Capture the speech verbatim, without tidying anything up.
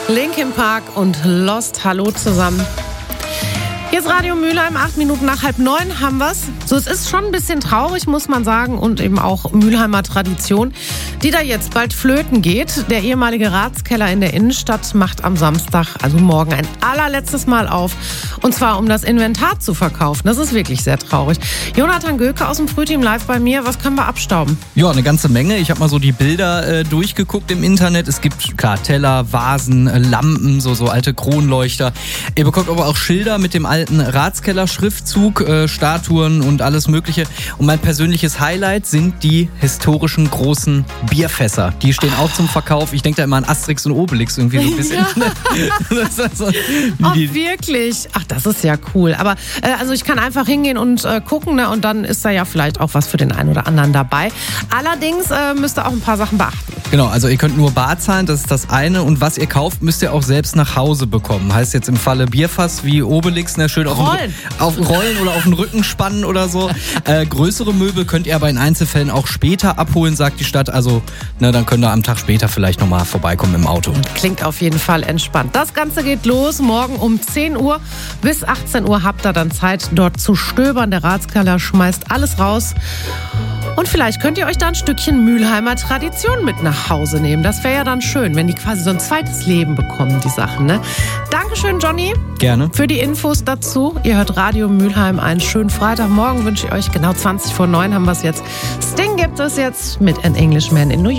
Linkin Park und Lost. Hallo zusammen. Hier ist Radio Mülheim, acht Minuten nach halb neun haben wir's. So, es ist schon ein bisschen traurig, muss man sagen, und eben auch Mülheimer Tradition, die da jetzt bald flöten geht. Der ehemalige Ratskeller in der Innenstadt macht am Samstag, also morgen, ein allerletztes Mal auf. Und zwar, um das Inventar zu verkaufen. Das ist wirklich sehr traurig. Jonathan Göke aus dem Frühteam live bei mir. Was können wir abstauben? Ja, eine ganze Menge. Ich habe mal so die Bilder äh, durchgeguckt im Internet. Es gibt, klar, Teller, Vasen, äh, Lampen, so, so alte Kronleuchter. Ihr bekommt aber auch Schilder mit dem alten Ratskeller-Schriftzug, äh, Statuen und alles Mögliche. Und mein persönliches Highlight sind die historischen großen Bierfässer. Die stehen auch zum Verkauf. Ich denke da immer an Asterix und Obelix irgendwie so ein bisschen. Ja. das ist so, oh, wirklich? Ach, das ist ja cool. Aber äh, also ich kann einfach hingehen und äh, gucken, ne? Und dann ist da ja vielleicht auch was für den einen oder anderen dabei. Allerdings äh, müsst ihr auch ein paar Sachen beachten. Genau, also ihr könnt nur bar zahlen, das ist das eine. Und was ihr kauft, müsst ihr auch selbst nach Hause bekommen. Heißt jetzt im Falle Bierfass wie Obelix, ne, schön auf Rollen. Den, auf Rollen oder auf den Rücken spannen oder so. Äh, größere Möbel könnt ihr aber in Einzelfällen auch später abholen, sagt die Stadt. Also ne, dann könnt ihr am Tag später vielleicht nochmal vorbeikommen im Auto. Klingt auf jeden Fall entspannt. Das Ganze geht los morgen um zehn Uhr. Bis achtzehn Uhr habt ihr dann Zeit, dort zu stöbern. Der Ratskeller schmeißt alles raus. Und vielleicht könnt ihr euch da ein Stückchen Mülheimer Tradition mit nach Hause nehmen. Das wäre ja dann schön, wenn die quasi so ein zweites Leben bekommen, die Sachen. Ne? Dankeschön, Johnny. Gerne. Für die Infos dazu. Ihr hört Radio Mülheim. Einen schönen Freitagmorgen wünsche ich euch. Genau zwanzig vor neun haben wir es jetzt. Sting gibt es jetzt mit An Englishman in New York.